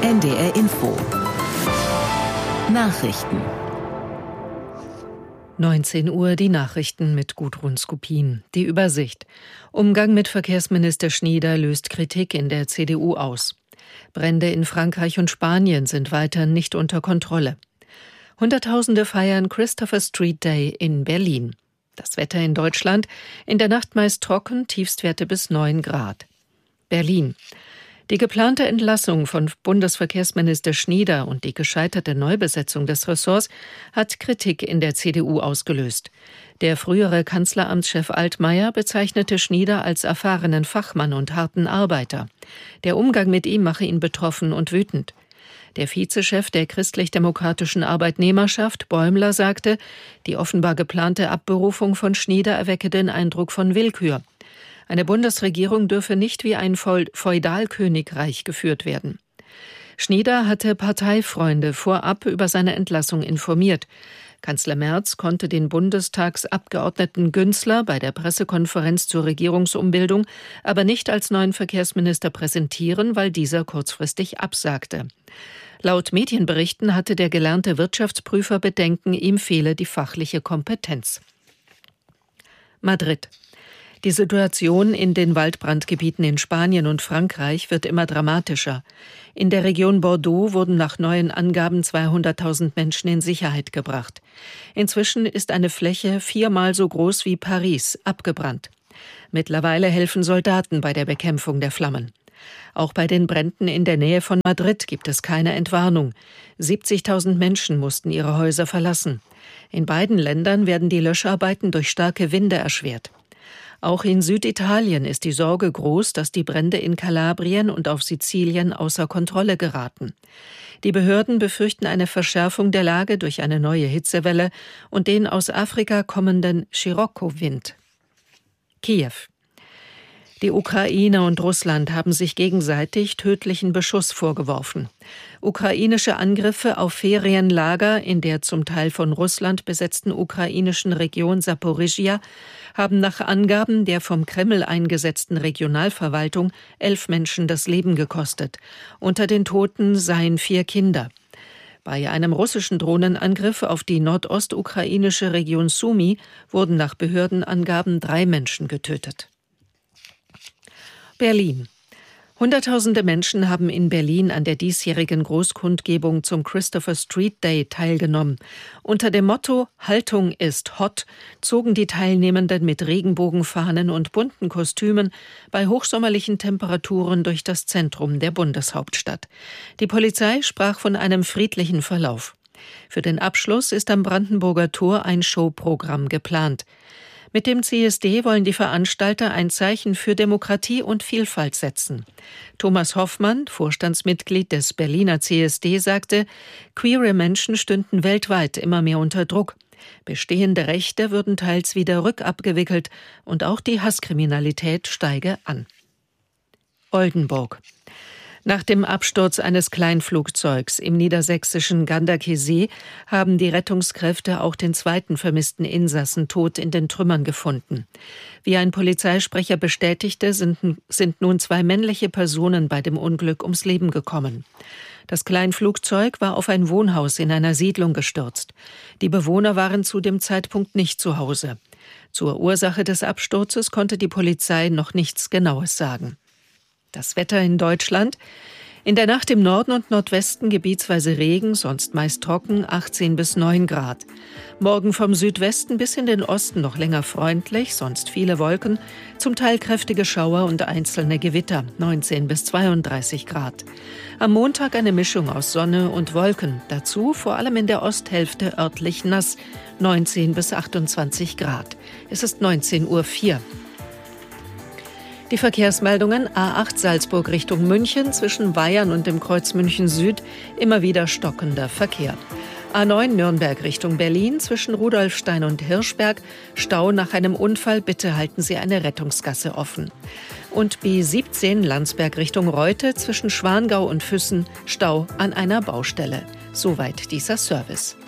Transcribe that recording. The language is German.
NDR Info. Nachrichten. 19 Uhr die Nachrichten mit Gudrun Skopin. Die Übersicht. Umgang mit Verkehrsminister Schnieder löst Kritik in der CDU aus. Brände in Frankreich und Spanien sind weiter nicht unter Kontrolle. Hunderttausende feiern Christopher Street Day in Berlin. Das Wetter in Deutschland: in der Nacht meist trocken, Tiefstwerte bis 9 Grad. Berlin. Die geplante Entlassung von Bundesverkehrsminister Schnieder und die gescheiterte Neubesetzung des Ressorts hat Kritik in der CDU ausgelöst. Der frühere Kanzleramtschef Altmaier bezeichnete Schnieder als erfahrenen Fachmann und harten Arbeiter. Der Umgang mit ihm mache ihn betroffen und wütend. Der Vizechef der christlich-demokratischen Arbeitnehmerschaft, Bäumler, sagte, die offenbar geplante Abberufung von Schnieder erwecke den Eindruck von Willkür. Eine Bundesregierung dürfe nicht wie ein Feudalkönigreich geführt werden. Schnieder hatte Parteifreunde vorab über seine Entlassung informiert. Kanzler Merz konnte den Bundestagsabgeordneten Günzler bei der Pressekonferenz zur Regierungsumbildung aber nicht als neuen Verkehrsminister präsentieren, weil dieser kurzfristig absagte. Laut Medienberichten hatte der gelernte Wirtschaftsprüfer Bedenken, ihm fehle die fachliche Kompetenz. Madrid. Die Situation in den Waldbrandgebieten in Spanien und Frankreich wird immer dramatischer. In der Region Bordeaux wurden nach neuen Angaben 200.000 Menschen in Sicherheit gebracht. Inzwischen ist eine Fläche 4-mal so groß wie Paris abgebrannt. Mittlerweile helfen Soldaten bei der Bekämpfung der Flammen. Auch bei den Bränden in der Nähe von Madrid gibt es keine Entwarnung. 70.000 Menschen mussten ihre Häuser verlassen. In beiden Ländern werden die Löscharbeiten durch starke Winde erschwert. Auch in Süditalien ist die Sorge groß, dass die Brände in Kalabrien und auf Sizilien außer Kontrolle geraten. Die Behörden befürchten eine Verschärfung der Lage durch eine neue Hitzewelle und den aus Afrika kommenden Scirocco-Wind. Kiew. Die Ukraine und Russland haben sich gegenseitig tödlichen Beschuss vorgeworfen. Ukrainische Angriffe auf Ferienlager in der zum Teil von Russland besetzten ukrainischen Region Saporischschja haben nach Angaben der vom Kreml eingesetzten Regionalverwaltung 11 Menschen das Leben gekostet. Unter den Toten seien 4 Kinder. Bei einem russischen Drohnenangriff auf die nordostukrainische Region Sumy wurden nach Behördenangaben 3 Menschen getötet. Berlin. Hunderttausende Menschen haben in Berlin an der diesjährigen Großkundgebung zum Christopher Street Day teilgenommen. Unter dem Motto »Haltung ist hot« zogen die Teilnehmenden mit Regenbogenfahnen und bunten Kostümen bei hochsommerlichen Temperaturen durch das Zentrum der Bundeshauptstadt. Die Polizei sprach von einem friedlichen Verlauf. Für den Abschluss ist am Brandenburger Tor ein Showprogramm geplant. Mit dem CSD wollen die Veranstalter ein Zeichen für Demokratie und Vielfalt setzen. Thomas Hoffmann, Vorstandsmitglied des Berliner CSD, sagte, queere Menschen stünden weltweit immer mehr unter Druck. Bestehende Rechte würden teils wieder rückabgewickelt und auch die Hasskriminalität steige an. Oldenburg. Nach dem Absturz eines Kleinflugzeugs im niedersächsischen Ganderkesee haben die Rettungskräfte auch den zweiten vermissten Insassen tot in den Trümmern gefunden. Wie ein Polizeisprecher bestätigte, sind nun 2 männliche Personen bei dem Unglück ums Leben gekommen. Das Kleinflugzeug war auf ein Wohnhaus in einer Siedlung gestürzt. Die Bewohner waren zu dem Zeitpunkt nicht zu Hause. Zur Ursache des Absturzes konnte die Polizei noch nichts Genaues sagen. Das Wetter in Deutschland: in der Nacht im Norden und Nordwesten gebietsweise Regen, sonst meist trocken, 18 bis 9 Grad. Morgen vom Südwesten bis in den Osten noch länger freundlich, sonst viele Wolken, zum Teil kräftige Schauer und einzelne Gewitter, 19 bis 32 Grad. Am Montag eine Mischung aus Sonne und Wolken, dazu vor allem in der Osthälfte örtlich nass, 19 bis 28 Grad. Es ist 19:04 Uhr. Die Verkehrsmeldungen: A8 Salzburg Richtung München, zwischen Weyern und dem Kreuz München Süd immer wieder stockender Verkehr. A9 Nürnberg Richtung Berlin, zwischen Rudolfstein und Hirschberg, Stau nach einem Unfall, bitte halten Sie eine Rettungsgasse offen. Und B17 Landsberg Richtung Reute, zwischen Schwangau und Füssen, Stau an einer Baustelle. Soweit dieser Service.